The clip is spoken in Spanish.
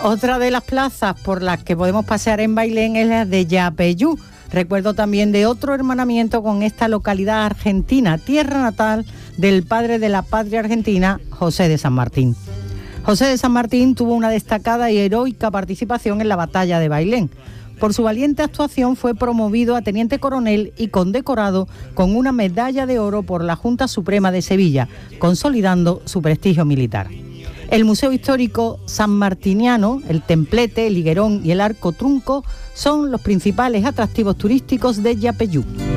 Otra de las plazas por las que podemos pasear en Bailén es la de Yapeyú. Recuerdo también de otro hermanamiento con esta localidad argentina, tierra natal del padre de la patria argentina, José de San Martín. José de San Martín tuvo una destacada y heroica participación en la batalla de Bailén. Por su valiente actuación fue promovido a teniente coronel y condecorado con una medalla de oro por la Junta Suprema de Sevilla, consolidando su prestigio militar. El Museo Histórico Sanmartiniano, el Templete, el Higuerón y el Arco Trunco son los principales atractivos turísticos de Yapeyú.